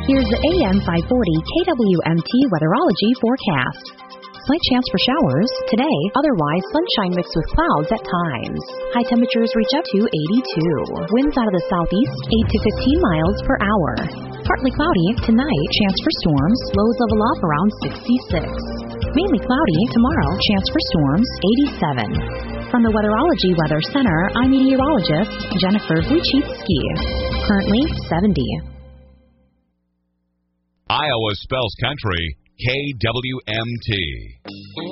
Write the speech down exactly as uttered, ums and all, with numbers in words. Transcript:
Here's the A M five forty K W M T Weatherology forecast. Slight chance for showers today, otherwise sunshine mixed with clouds at times. High temperatures reach up to eighty-two. Winds out of the southeast, eight to fifteen miles per hour. Partly cloudy tonight, chance for storms, lows level off around sixty-six. Mainly cloudy tomorrow, chance for storms, eighty-seven. From the Weatherology Weather Center, I'm meteorologist Jennifer Wojcicki. Currently seventy. Iowa Spells Country, K W M T.